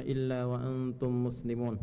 إلا وأنتم مسلمون.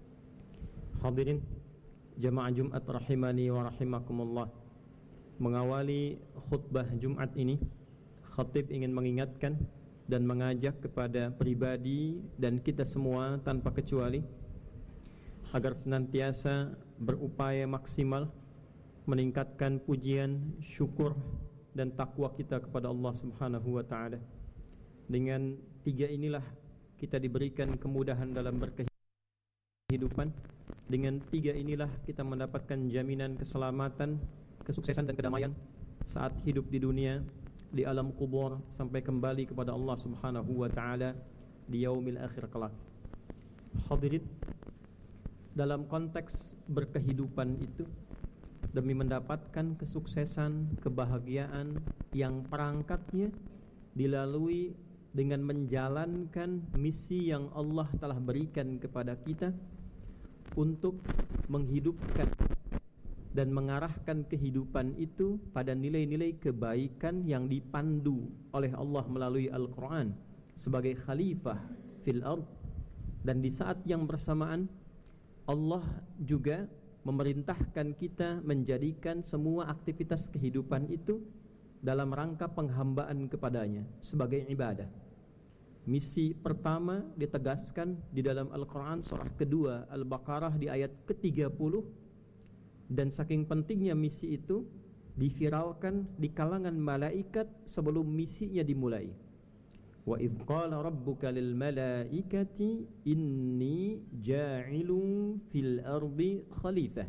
Hadirin jamaah Jumat rahimani wa rahimakumullah. Mengawali khutbah Jumat ini, khatib ingin mengingatkan dan mengajak kepada pribadi dan kita semua tanpa kecuali agar senantiasa berupaya maksimal meningkatkan pujian, syukur dan takwa kita kepada Allah Subhanahu wa taala. Dengan tiga inilah kita diberikan kemudahan dalam berkehidupan. Dengan tiga inilah kita mendapatkan jaminan keselamatan, kesuksesan dan kedamaian saat hidup di dunia, di alam kubur, sampai kembali kepada Allah Subhanahu wa taala di yaumil akhir kelak. Hadirin, dalam konteks berkehidupan itu, demi mendapatkan kesuksesan, kebahagiaan yang perangkatnya dilalui dengan menjalankan misi yang Allah telah berikan kepada kita untuk menghidupkan dan mengarahkan kehidupan itu pada nilai-nilai kebaikan yang dipandu oleh Allah melalui Al-Quran sebagai khalifah fil ard. Dan di saat yang bersamaan Allah juga memerintahkan kita menjadikan semua aktivitas kehidupan itu dalam rangka penghambaan kepadanya sebagai ibadah. Misi pertama ditegaskan di dalam Al-Quran surah kedua Al-Baqarah di ayat ke-30, dan saking pentingnya misi itu diviralkan di kalangan malaikat sebelum misinya dimulai. Wa idh qala rabbuka lil malaikati inni ja'ilun fil ardi khalifah.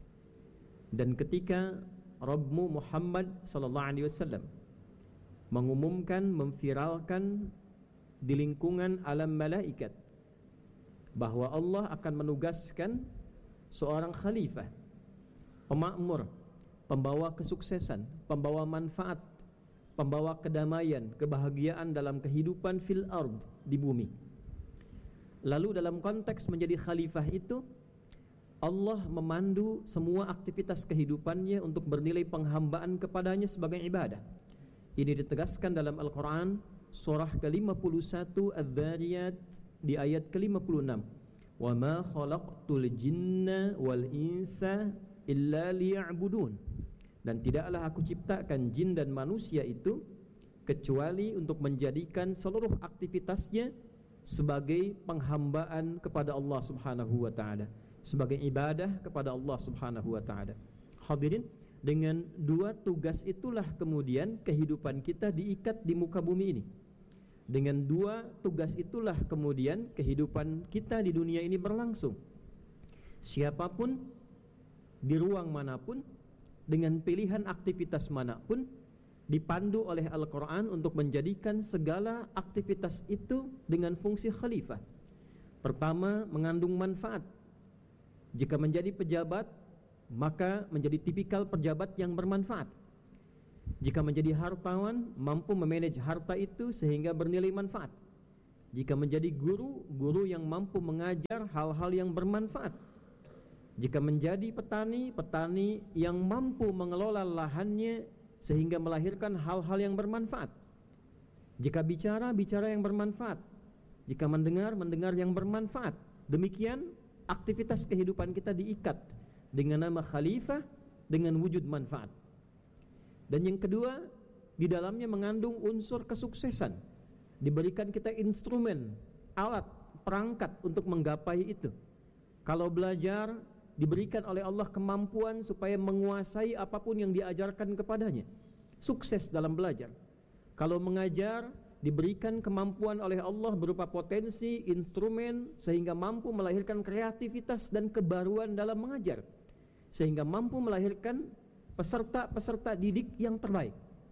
Dan ketika Rabbmu Muhammad sallallahu alaihi wasallam mengumumkan, memviralkan di lingkungan alam malaikat bahwa Allah akan menugaskan seorang khalifah, pemakmur, pembawa kesuksesan, pembawa manfaat, pembawa kedamaian, kebahagiaan dalam kehidupan fil ard, di bumi. Lalu dalam konteks menjadi khalifah itu, Allah memandu semua aktivitas kehidupannya untuk bernilai penghambaan kepadanya sebagai ibadah. Ini ditegaskan dalam Al-Quran surah ke-51 Adz-Dzariyat di ayat ke-56. Wa ma khalaqtul jinna wal insa illa liya'budun. Dan tidaklah aku ciptakan jin dan manusia itu kecuali untuk menjadikan seluruh aktivitasnya sebagai penghambaan kepada Allah Subhanahu wa taala, sebagai ibadah kepada Allah Subhanahu wa taala. Hadirin, dengan dua tugas itulah kemudian kehidupan kita diikat di muka bumi ini. Dengan dua tugas itulah kemudian kehidupan kita di dunia ini berlangsung. Siapapun di ruang manapun, dengan pilihan aktivitas manapun, dipandu oleh Al-Quran untuk menjadikan segala aktivitas itu dengan fungsi khalifah. Pertama, mengandung manfaat. Jika menjadi pejabat, maka menjadi tipikal pejabat yang bermanfaat. Jika menjadi hartawan, mampu memanage harta itu sehingga bernilai manfaat. Jika menjadi guru, guru yang mampu mengajar hal-hal yang bermanfaat. Jika menjadi petani, petani yang mampu mengelola lahannya sehingga melahirkan hal-hal yang bermanfaat. Jika bicara, bicara yang bermanfaat. Jika mendengar, mendengar yang bermanfaat. Demikian aktivitas kehidupan kita diikat dengan nama khalifah, dengan wujud manfaat. Dan yang kedua, di dalamnya mengandung unsur kesuksesan. Diberikan kita instrumen, alat, perangkat untuk menggapai itu. Kalau belajar, diberikan oleh Allah kemampuan supaya menguasai apapun yang diajarkan kepadanya, sukses dalam belajar. Kalau mengajar, diberikan kemampuan oleh Allah berupa potensi, instrumen, sehingga mampu melahirkan kreativitas dan kebaruan dalam mengajar, sehingga mampu melahirkan peserta-peserta didik yang terbaik.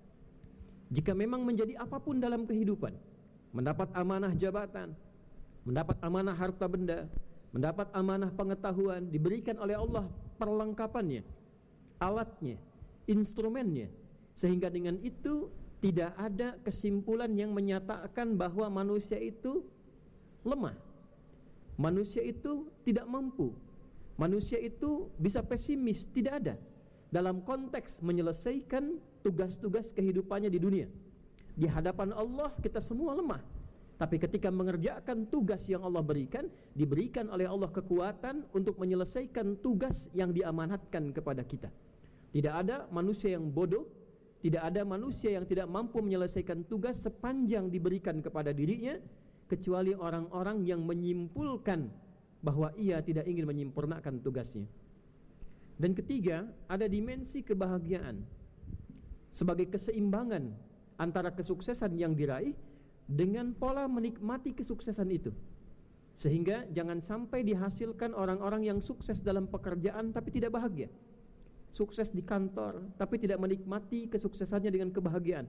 Jika memang menjadi apapun dalam kehidupan, mendapat amanah jabatan, mendapat amanah harta benda, mendapat amanah pengetahuan, diberikan oleh Allah perlengkapannya, alatnya, instrumennya, sehingga dengan itu tidak ada kesimpulan yang menyatakan bahwa manusia itu lemah, manusia itu tidak mampu, manusia itu bisa pesimis. Tidak ada. Dalam konteks menyelesaikan tugas-tugas kehidupannya di dunia, di hadapan Allah kita semua lemah. Tapi ketika mengerjakan tugas yang Allah berikan, diberikan oleh Allah kekuatan untuk menyelesaikan tugas yang diamanatkan kepada kita. Tidak ada manusia yang bodoh, tidak ada manusia yang tidak mampu menyelesaikan tugas sepanjang diberikan kepada dirinya, kecuali orang-orang yang menyimpulkan bahwa ia tidak ingin menyempurnakan tugasnya. Dan ketiga, ada dimensi kebahagiaan sebagai keseimbangan antara kesuksesan yang diraih dengan pola menikmati kesuksesan itu. Sehingga jangan sampai dihasilkan orang-orang yang sukses dalam pekerjaan tapi tidak bahagia, sukses di kantor tapi tidak menikmati kesuksesannya dengan kebahagiaan,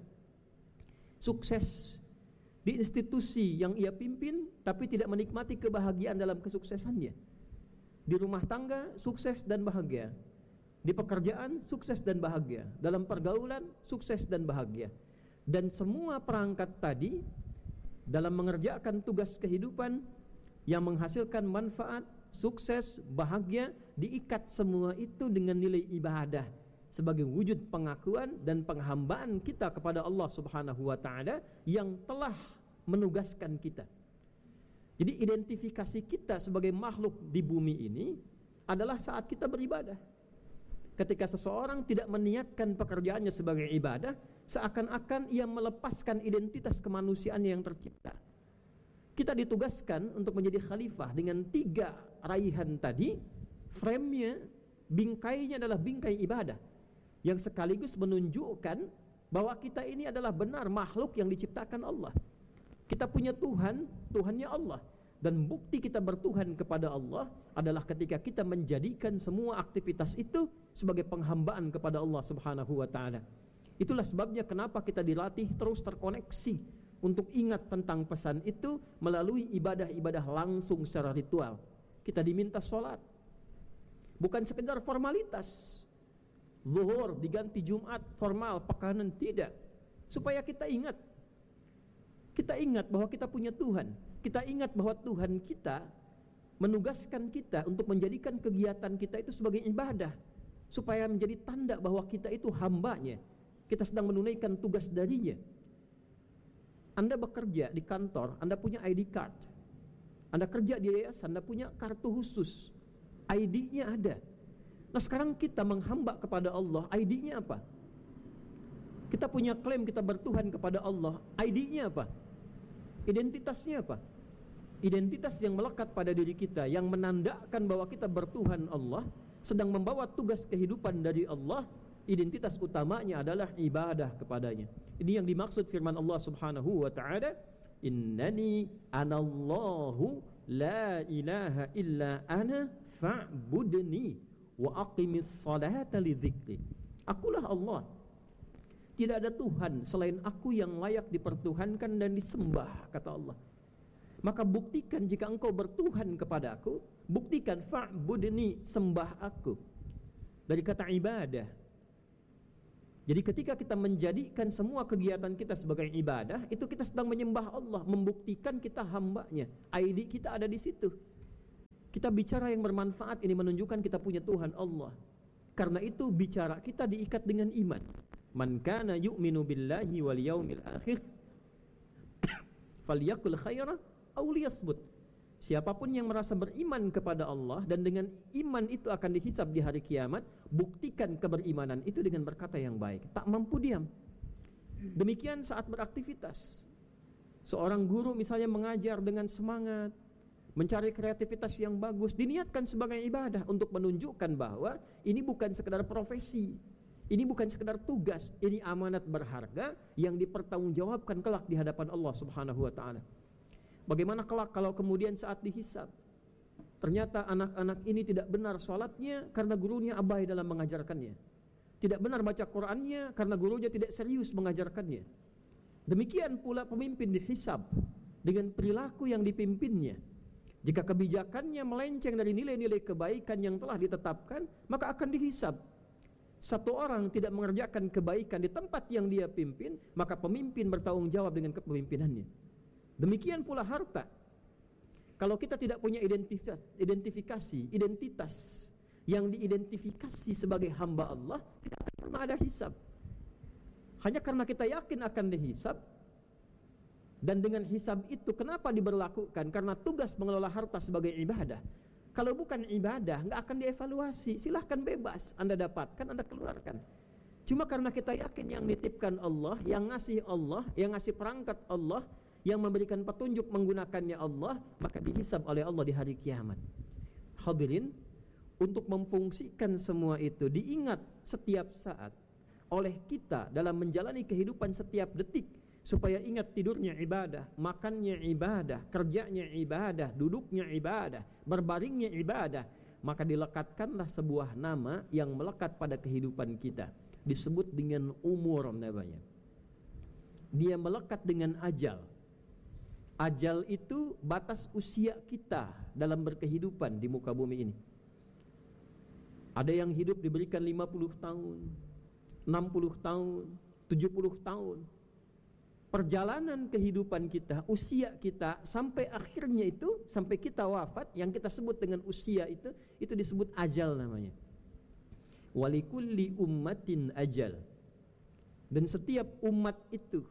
sukses di institusi yang ia pimpin tapi tidak menikmati kebahagiaan dalam kesuksesannya. Di rumah tangga sukses dan bahagia, di pekerjaan sukses dan bahagia, dalam pergaulan sukses dan bahagia. Dan semua perangkat tadi dalam mengerjakan tugas kehidupan yang menghasilkan manfaat, sukses, bahagia, diikat semua itu dengan nilai ibadah sebagai wujud pengakuan dan penghambaan kita kepada Allah Subhanahu wa taala yang telah menugaskan kita. Jadi identifikasi kita sebagai makhluk di bumi ini adalah saat kita beribadah. Ketika seseorang tidak meniatkan pekerjaannya sebagai ibadah, seakan-akan ia melepaskan identitas kemanusiaannya yang tercipta. Kita ditugaskan untuk menjadi khalifah dengan 3 raihan tadi. Frame-nya, bingkainya adalah bingkai ibadah, yang sekaligus menunjukkan bahwa kita ini adalah benar makhluk yang diciptakan Allah. Kita punya Tuhan, Tuhannya Allah. Dan bukti kita bertuhan kepada Allah adalah ketika kita menjadikan semua aktivitas itu sebagai penghambaan kepada Allah Subhanahu wa taala. Itulah sebabnya kenapa kita dilatih terus terkoneksi untuk ingat tentang pesan itu melalui ibadah-ibadah langsung secara ritual. Kita diminta sholat, bukan sekedar formalitas. Zuhur diganti Jumat, formal, pekanan, tidak. Supaya kita ingat bahwa kita punya Tuhan. Kita ingat bahwa Tuhan kita menugaskan kita untuk menjadikan kegiatan kita itu sebagai ibadah, supaya menjadi tanda bahwa kita itu hambanya, kita sedang menunaikan tugas darinya. Anda bekerja di kantor, Anda punya ID card. Anda kerja di yayasan, Anda punya kartu khusus, ID-nya ada. Nah sekarang kita menghamba kepada Allah, ID-nya apa? Kita punya klaim kita bertuhan kepada Allah, ID-nya apa? Identitasnya apa? Identitas yang melekat pada diri kita, yang menandakan bahwa kita bertuhan Allah, sedang membawa tugas kehidupan dari Allah. Identitas utamanya adalah ibadah kepadanya. Ini yang dimaksud firman Allah Subhanahu wa ta'ala, innani anallahu la ilaha illa ana fa'budni wa aqimis salata li dzikri. Akulah Allah, tidak ada Tuhan selain aku yang layak dipertuhankan dan disembah, kata Allah. Maka buktikan jika engkau bertuhan kepada aku, buktikan fa'budni, sembah aku. Dari kata ibadah. Jadi ketika kita menjadikan semua kegiatan kita sebagai ibadah, itu kita sedang menyembah Allah, membuktikan kita hambanya. ID kita ada di situ. Kita bicara yang bermanfaat, ini menunjukkan kita punya Tuhan Allah. Karena itu bicara kita diikat dengan iman. Man kana yu'minu billahi wal yaumil akhir falyakul khaira aw liyasmut. Siapapun yang merasa beriman kepada Allah dan dengan iman itu akan dihisab di hari kiamat, buktikan keberimanan itu dengan berkata yang baik, tak mampu diam. Demikian saat beraktivitas. Seorang guru misalnya mengajar dengan semangat, mencari kreativitas yang bagus, diniatkan sebagai ibadah untuk menunjukkan bahwa ini bukan sekedar profesi, ini bukan sekedar tugas, ini amanat berharga yang dipertanggungjawabkan kelak di hadapan Allah Subhanahu wa taala. Bagaimana kelak kalau kemudian saat dihisab, ternyata anak-anak ini tidak benar sholatnya karena gurunya abai dalam mengajarkannya, tidak benar baca Qur'annya karena gurunya tidak serius mengajarkannya. Demikian pula pemimpin dihisab dengan perilaku yang dipimpinnya. Jika kebijakannya melenceng dari nilai-nilai kebaikan yang telah ditetapkan, maka akan dihisab. Satu orang tidak mengerjakan kebaikan di tempat yang dia pimpin, maka pemimpin bertanggung jawab dengan kepemimpinannya. Demikian pula harta. Kalau kita tidak punya identitas yang diidentifikasi sebagai hamba Allah, tidak akan pernah ada hisab. Hanya karena kita yakin akan dihisab, Dan dengan hisab itu kenapa diberlakukan? Karena tugas mengelola harta sebagai ibadah. Kalau bukan ibadah, nggak akan dievaluasi. Silahkan bebas, Anda dapatkan, Anda keluarkan. Cuma karena kita yakin yang nitipkan Allah, yang ngasih perangkat Allah, yang memberikan petunjuk menggunakannya Allah, maka dihisab oleh Allah di hari kiamat. Hadirin, untuk memfungsikan semua itu diingat setiap saat oleh kita dalam menjalani kehidupan setiap detik, supaya ingat tidurnya ibadah, makannya ibadah, kerjanya ibadah, duduknya ibadah, berbaringnya ibadah, maka dilekatkanlah sebuah nama yang melekat pada kehidupan kita, disebut dengan umur namanya. Dia melekat dengan ajal. Ajal itu batas usia kita dalam berkehidupan di muka bumi ini. Ada yang hidup diberikan 50 tahun, 60 tahun, 70 tahun. Perjalanan kehidupan kita, usia kita sampai akhirnya itu, sampai kita wafat, yang kita sebut dengan usia itu disebut ajal namanya. Walikulli ummatin ajal. Dan setiap umat itu,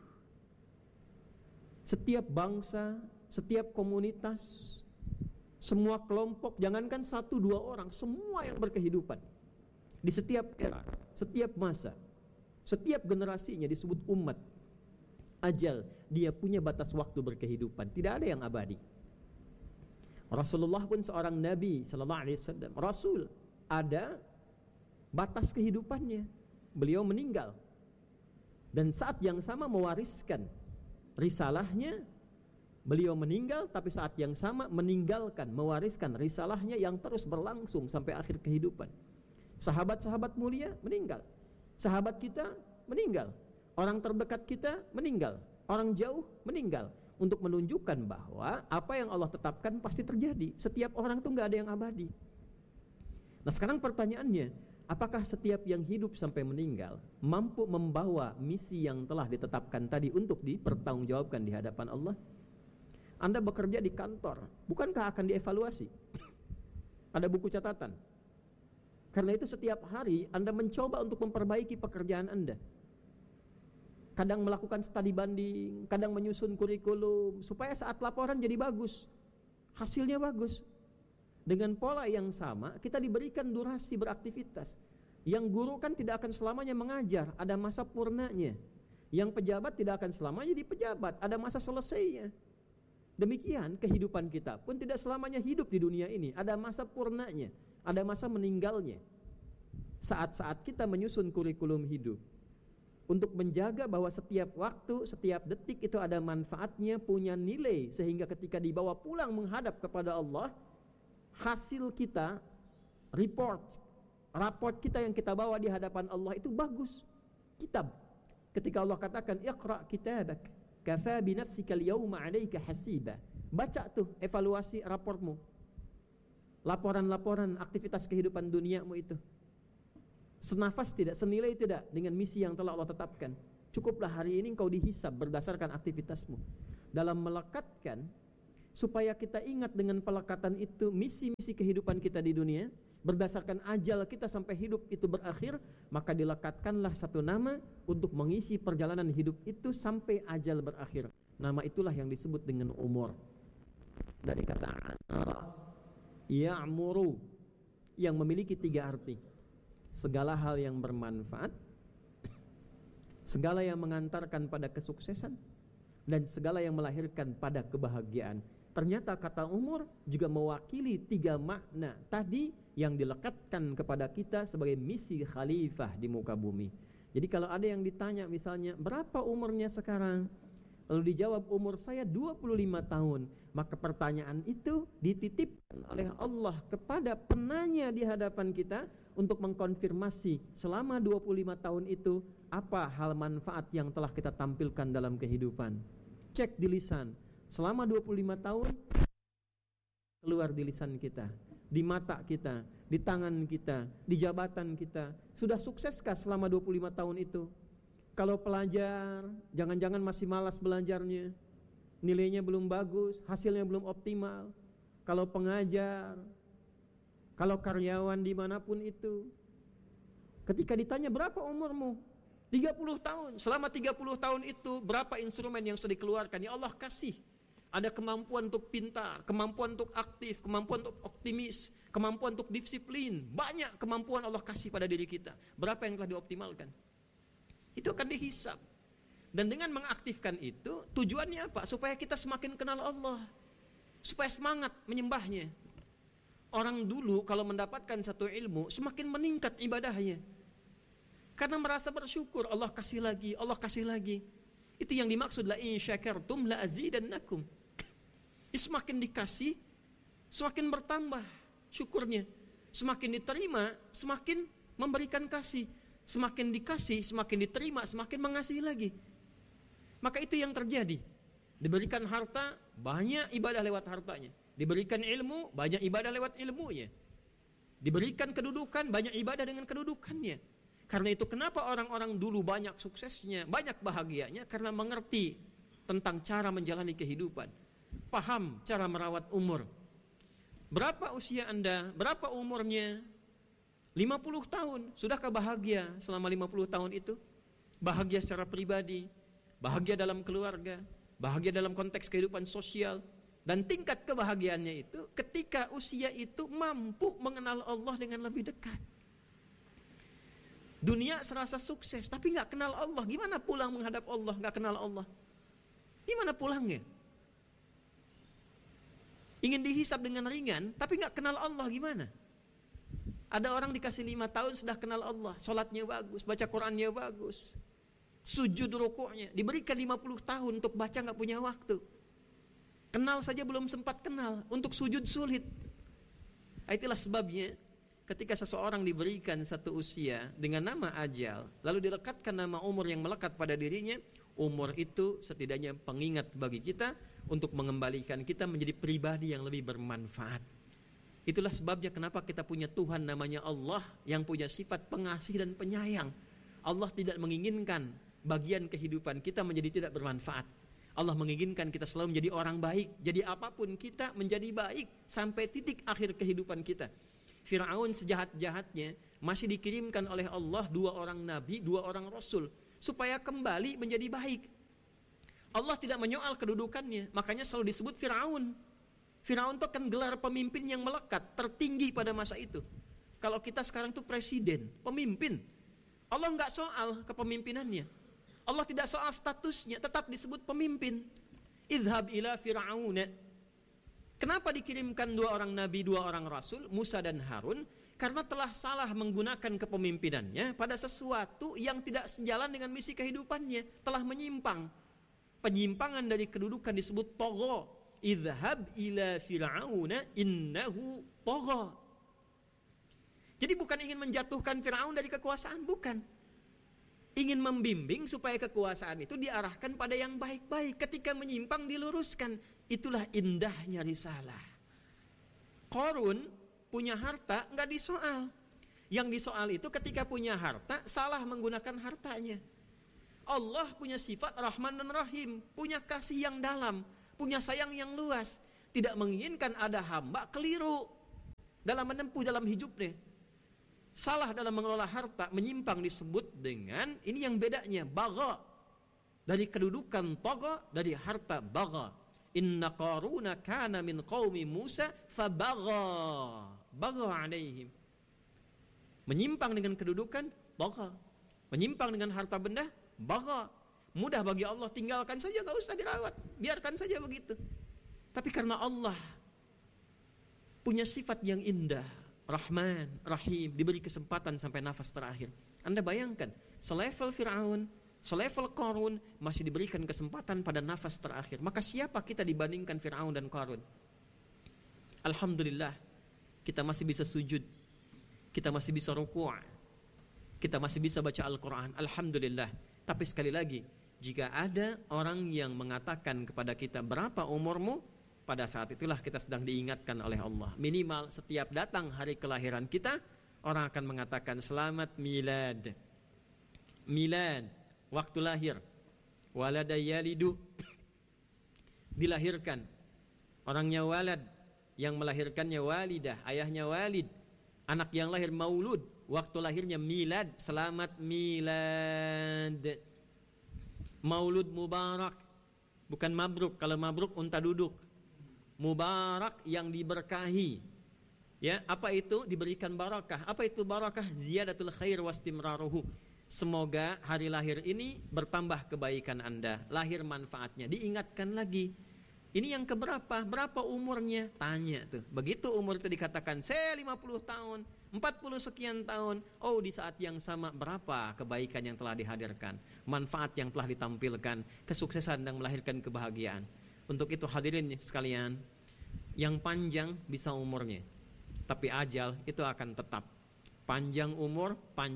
setiap bangsa, setiap komunitas, semua kelompok, jangankan 1-2 orang, semua yang berkehidupan di setiap era, setiap masa, setiap generasinya disebut umat. Ajal, dia punya batas waktu berkehidupan, tidak ada yang abadi. Rasulullah pun seorang nabi sallallahu alaihi wasallam, rasul, ada batas kehidupannya. Beliau meninggal dan saat yang sama mewariskan risalahnya. Beliau meninggal tapi saat yang sama meninggalkan, mewariskan risalahnya yang terus berlangsung sampai akhir kehidupan. Sahabat-sahabat mulia meninggal, sahabat kita meninggal, orang terdekat kita meninggal, orang jauh meninggal, untuk menunjukkan bahwa apa yang Allah tetapkan pasti terjadi. Setiap orang itu nggak ada yang abadi. Nah sekarang pertanyaannya, apakah setiap yang hidup sampai meninggal mampu membawa misi yang telah ditetapkan tadi untuk dipertanggungjawabkan di hadapan Allah? Anda bekerja di kantor, bukankah akan dievaluasi? Ada buku catatan. Karena itu setiap hari Anda mencoba untuk memperbaiki pekerjaan Anda. Kadang melakukan studi banding, kadang menyusun kurikulum, supaya saat laporan jadi bagus, hasilnya bagus. Dengan pola yang sama, kita diberikan durasi beraktivitas. Yang guru kan tidak akan selamanya mengajar, ada masa purnanya. Yang pejabat tidak akan selamanya jadi pejabat, ada masa selesainya. Demikian kehidupan kita pun tidak selamanya hidup di dunia ini, ada masa purnanya, ada masa meninggalnya. Saat-saat kita menyusun kurikulum hidup, untuk menjaga bahwa setiap waktu, setiap detik itu ada manfaatnya, punya nilai, sehingga ketika dibawa pulang menghadap kepada Allah, hasil kita, raport kita yang kita bawa di hadapan Allah itu bagus. Kitab, ketika Allah katakan iqra kitabak kafa bi nafsika al-yawma 'alaika hasiba, baca tuh evaluasi raportmu, laporan-laporan aktivitas kehidupan duniamu itu, senafas tidak, senilai tidak dengan misi yang telah Allah tetapkan. Cukuplah hari ini engkau dihisab berdasarkan aktivitasmu. Dalam melekatkan, supaya kita ingat dengan pelekatan itu misi-misi kehidupan kita di dunia, berdasarkan ajal kita sampai hidup itu berakhir, maka dilekatkanlah satu nama untuk mengisi perjalanan hidup itu sampai ajal berakhir. Nama itulah yang disebut dengan umur. Dari kata ya'muru, yang memiliki 3 arti. Segala hal yang bermanfaat, segala yang mengantarkan pada kesuksesan, dan segala yang melahirkan pada kebahagiaan. Ternyata kata umur juga mewakili 3 makna tadi yang dilekatkan kepada kita sebagai misi khalifah di muka bumi. Jadi kalau ada yang ditanya misalnya, berapa umurnya sekarang? Lalu dijawab, umur saya 25 tahun. Maka pertanyaan itu dititipkan oleh Allah kepada penanya di hadapan kita untuk mengkonfirmasi selama 25 tahun itu apa hal manfaat yang telah kita tampilkan dalam kehidupan. Cek di lisan, selama 25 tahun keluar di lisan kita, di mata kita, di tangan kita, di jabatan kita. Sudah sukseskah selama 25 tahun itu? Kalau pelajar, jangan-jangan masih malas belajarnya, nilainya belum bagus, hasilnya belum optimal. Kalau pengajar, kalau karyawan dimanapun itu, ketika ditanya berapa umurmu, 30 tahun. Selama 30 tahun itu berapa instrumen yang sudah dikeluarkan? Ya Allah kasih. Ada kemampuan untuk pintar, kemampuan untuk aktif, kemampuan untuk optimis, kemampuan untuk disiplin. Banyak kemampuan Allah kasih pada diri kita. Berapa yang telah dioptimalkan? Itu akan dihisab. Dan dengan mengaktifkan itu, tujuannya apa? Supaya kita semakin kenal Allah. Supaya semangat menyembahnya. Orang dulu kalau mendapatkan satu ilmu, semakin meningkat ibadahnya. Karena merasa bersyukur, Allah kasih lagi, Allah kasih lagi. Itu yang dimaksud la in syakartum la azidannakum. Semakin dikasih, semakin bertambah syukurnya. Semakin diterima, semakin memberikan kasih. Semakin dikasih, semakin diterima, semakin mengasihi lagi. Maka itu yang terjadi. Diberikan harta, banyak ibadah lewat hartanya. Diberikan ilmu, banyak ibadah lewat ilmunya. Diberikan kedudukan, banyak ibadah dengan kedudukannya. Karena itu kenapa orang-orang dulu banyak suksesnya, banyak bahagianya, karena mengerti tentang cara menjalani kehidupan. Paham cara merawat umur. Berapa usia Anda? Berapa umurnya? 50 tahun. Sudahkah bahagia selama 50 tahun itu? Bahagia secara pribadi, bahagia dalam keluarga, bahagia dalam konteks kehidupan sosial. Dan tingkat kebahagiaannya itu ketika usia itu mampu mengenal Allah dengan lebih dekat. Dunia serasa sukses, tapi gak kenal Allah. Gimana pulang menghadap Allah, gak kenal Allah? Gimana pulangnya? Ingin dihisab dengan ringan, tapi gak kenal Allah, gimana? Ada orang dikasih 5 tahun sudah kenal Allah, sholatnya bagus, baca Qurannya bagus, sujud rukuknya, diberikan 50 tahun untuk baca gak punya waktu. Kenal saja belum sempat kenal, untuk sujud sulit. Itulah sebabnya ketika seseorang diberikan satu usia dengan nama ajal, lalu dilekatkan nama umur yang melekat pada dirinya, umur itu setidaknya pengingat bagi kita untuk mengembalikan kita menjadi pribadi yang lebih bermanfaat. Itulah sebabnya kenapa kita punya Tuhan namanya Allah yang punya sifat pengasih dan penyayang. Allah tidak menginginkan bagian kehidupan kita menjadi tidak bermanfaat. Allah menginginkan kita selalu menjadi orang baik. Jadi apapun kita menjadi baik sampai titik akhir kehidupan kita. Fir'aun sejahat-jahatnya masih dikirimkan oleh Allah 2 orang nabi, 2 orang rasul supaya kembali menjadi baik. Allah tidak menyoal kedudukannya, makanya selalu disebut Fir'aun. Fir'aun itu kan gelar pemimpin yang melekat, tertinggi pada masa itu. Kalau kita sekarang tuh presiden, pemimpin. Allah nggak soal kepemimpinannya. Allah tidak soal statusnya, tetap disebut pemimpin. Idhab ila Fir'auna. Kenapa dikirimkan 2 orang nabi, 2 orang rasul, Musa dan Harun? Karena telah salah menggunakan kepemimpinannya pada sesuatu yang tidak sejalan dengan misi kehidupannya, telah menyimpang. Penyimpangan dari kedudukan disebut tagha. Idhab ila Fir'auna innahu tagha. Jadi bukan ingin menjatuhkan Fir'aun dari kekuasaan, bukan. Ingin membimbing supaya kekuasaan itu diarahkan pada yang baik-baik. Ketika menyimpang diluruskan. Itulah indahnya risalah. Qarun punya harta nggak disoal. Yang disoal itu ketika punya harta salah menggunakan hartanya. Allah punya sifat Rahman dan Rahim, punya kasih yang dalam, punya sayang yang luas. Tidak menginginkan ada hamba keliru dalam menempuh dalam hidupnya. Salah dalam mengelola harta, menyimpang disebut dengan, ini yang bedanya, bagha. Dari kedudukan tagha, dari harta bagha. Inna Qaruna kana min qaumi Musa fabagha. Bagha alaihim. Menyimpang dengan kedudukan, bagha. Menyimpang dengan harta benda, bagha. Mudah bagi Allah, tinggalkan saja, gak usah dirawat. Biarkan saja begitu. Tapi karena Allah punya sifat yang indah, Rahman, Rahim, diberi kesempatan sampai nafas terakhir. Anda bayangkan, selevel Fir'aun, selevel Qarun masih diberikan kesempatan pada nafas terakhir. Maka siapa kita dibandingkan Fir'aun dan Qarun? Alhamdulillah, kita masih bisa sujud, kita masih bisa ruku', kita masih bisa baca Al-Quran. Alhamdulillah. Tapi sekali lagi, jika ada orang yang mengatakan kepada kita, berapa umurmu? Pada saat itulah kita sedang diingatkan oleh Allah. Minimal setiap datang hari kelahiran kita, orang akan mengatakan selamat milad. Milad, waktu lahir. Walada yalidu, dilahirkan. Orangnya walad, yang melahirkannya walidah, ayahnya walid. Anak yang lahir maulud, waktu lahirnya milad, selamat milad. Maulud mubarak, bukan mabruk. Kalau mabruk unta duduk. Mubarak yang diberkahi. Ya, apa itu? Diberikan barakah. Apa itu barakah? Ziyadatul khair wastimraruhu. Semoga hari lahir ini bertambah kebaikan Anda, lahir manfaatnya. Diingatkan lagi. Ini yang keberapa? Berapa umurnya? Tanya tuh. Begitu umur itu dikatakan, saya 50 tahun, 40 sekian tahun. Oh, di saat yang sama berapa kebaikan yang telah dihadirkan, manfaat yang telah ditampilkan, kesuksesan yang melahirkan kebahagiaan. Untuk itu hadirin sekalian, yang panjang bisa umurnya, tapi ajal itu akan tetap. Panjang umur.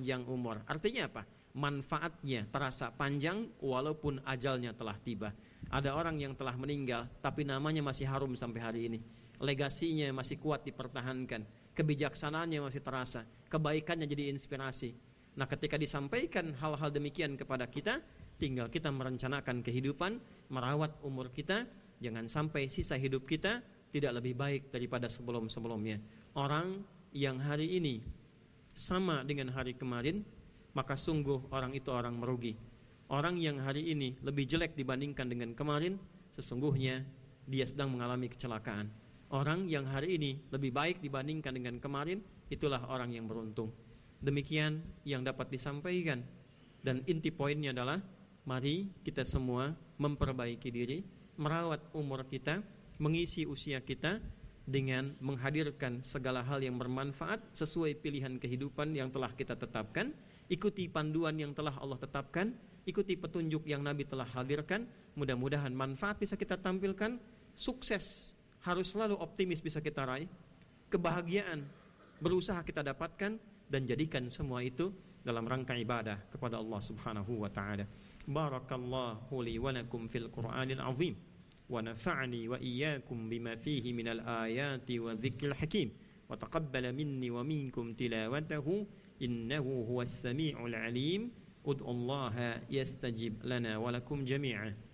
Artinya apa? Manfaatnya terasa panjang walaupun ajalnya telah tiba. Ada orang yang telah meninggal tapi namanya masih harum sampai hari ini. Legasinya masih kuat dipertahankan. Kebijaksanaannya masih terasa. Kebaikannya jadi inspirasi. Nah, ketika disampaikan hal-hal demikian kepada kita, tinggal kita merencanakan kehidupan, merawat umur kita. Jangan sampai sisa hidup kita tidak lebih baik daripada sebelum-sebelumnya. Orang yang hari ini sama dengan hari kemarin, maka sungguh orang itu orang merugi. Orang yang hari ini lebih jelek dibandingkan dengan kemarin, sesungguhnya dia sedang mengalami kecelakaan. Orang yang hari ini lebih baik dibandingkan dengan kemarin, itulah orang yang beruntung. Demikian yang dapat disampaikan. Dan inti poinnya adalah, mari kita semua memperbaiki diri, merawat umur kita, mengisi usia kita dengan menghadirkan segala hal yang bermanfaat sesuai pilihan kehidupan yang telah kita tetapkan. Ikuti panduan yang telah Allah tetapkan, ikuti petunjuk yang Nabi telah hadirkan. Mudah-mudahan manfaat bisa kita tampilkan, sukses harus selalu optimis bisa kita raih, kebahagiaan berusaha kita dapatkan, dan jadikan semua itu dalam rangka ibadah kepada Allah Subhanahu wa taala. Barakallahu li wa lakum fil Qur'anil azim. ونفعني وإياكم بما فيه من الآيات والذكر الحكيم وتقبل مني ومنكم تلاوته إنه هو السميع العليم ادعوا الله يستجب لنا ولكم جميعا